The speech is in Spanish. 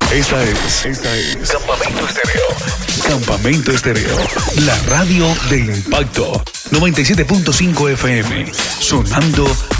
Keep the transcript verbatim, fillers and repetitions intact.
Esta es, esta es Campamento Estéreo. Campamento Estéreo, la radio de impacto. noventa y siete punto cinco F M, sonando